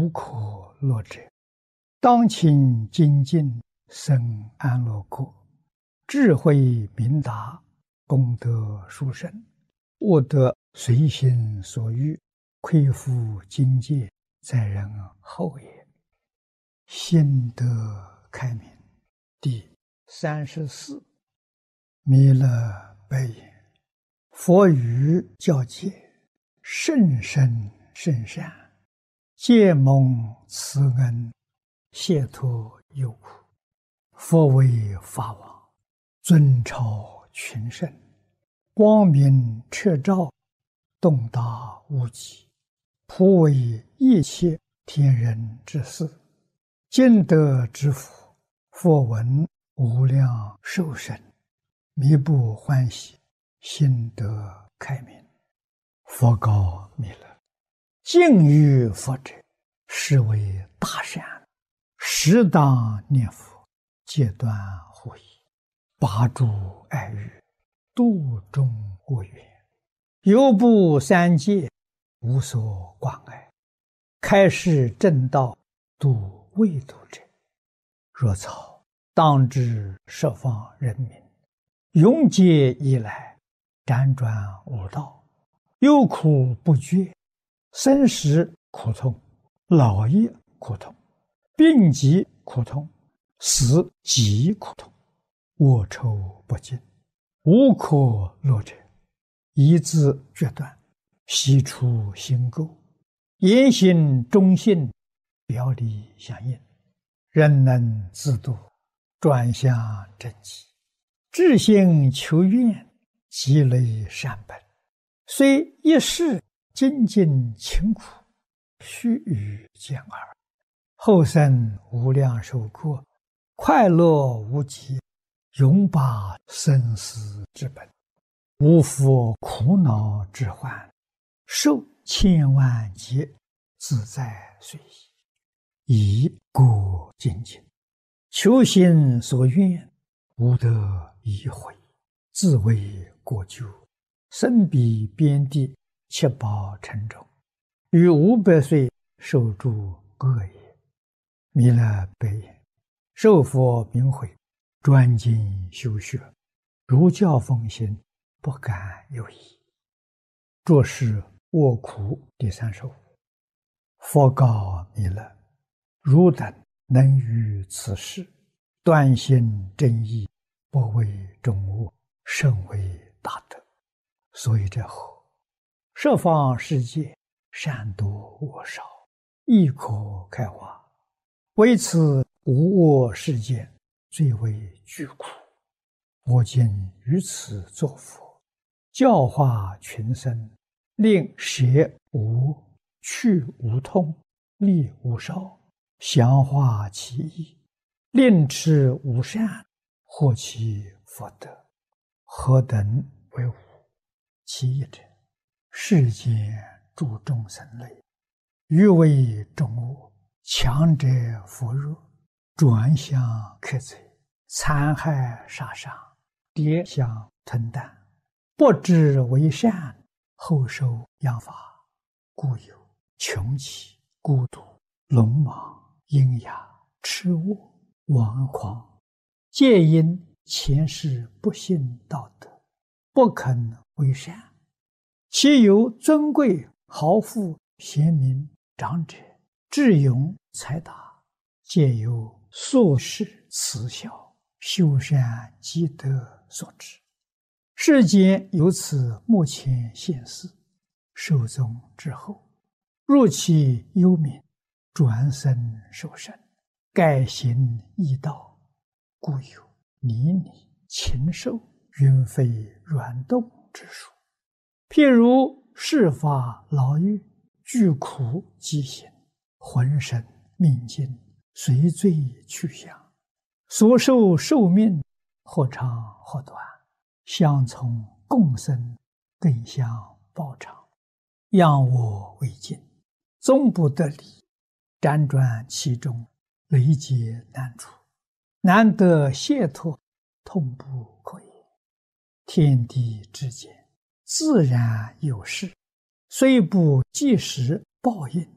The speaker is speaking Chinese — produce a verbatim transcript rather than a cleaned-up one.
无可乐者。当勤精进，生安乐国，智慧明达，功德殊胜，悟得随心所欲，恢复境界，在人后也。心得开明。第三十四，弥勒白言：佛语教诫，甚深甚善，皆蒙慈恩，解脱忧苦。佛为法王，尊超群圣，光明彻照，洞达无极，普为一切天人之事。今得之福，佛闻无量寿生，弥不欢喜，心得开明。佛告弥勒：敬于佛者，是为大善，适当念佛，戒断护疑，拔诸爱欲，度众恶缘，犹不三界，无所关爱，开示正道，度未度者。若草当知十方人民，永劫以来，辗转无道，忧苦不绝，生死苦痛，老业苦痛，病疾苦痛，死极苦痛，恶臭不尽，无可乐者，一字决断，悉出心垢，言行忠信，表里相应，人能自度，转向正极，至心求愿，积累善本，虽一世精进勤苦，须臾见耳，后生无量寿过，快乐无极，永拔生死之本，无复苦恼之患，受千万劫，自在随意，以故精进，求心所愿，无得一回，自为国救，身比边地，七宝城中，于五百岁受诸恶也。弥勒白言：受佛明慧，专精修学，如教奉行，不敢有疑。作是卧苦第三十五。佛告弥勒：汝等能于此事，断心正义，不为众恶，甚为大德。所以者何？十方世界，善多恶少，亦可开化，唯此无恶世界，最为具苦。我今于此作佛，教化群生，令舍无、去无痛，利无少，详化其意，令持无善，获其福德。何等为无？其一者，世间诸众生类，欲为众恶，强者扶弱，转向克贼，残害杀伤，跌相吞啖，不知为善，后受殃罚，故有穷奇、孤独、鲁莽、阴哑、痴恶、顽狂，皆因前世不信道德，不肯为善。其有尊贵、豪富、贤明、长者、智勇、才达，皆由宿世慈孝、修善积德所致。世间由此目前现世，寿终之后，入其幽冥，转生受生，改行异道，故有泥泞、禽兽、云飞软动之说。譬如世法牢狱，具苦饥行，浑身命尽，随罪去向，所受寿命或长或短，相从共生，更相报偿，仰我为镜，终不得离，辗转其中，累劫难除，难得解脱，痛不可言。天地之间，自然有事，虽不即时报应，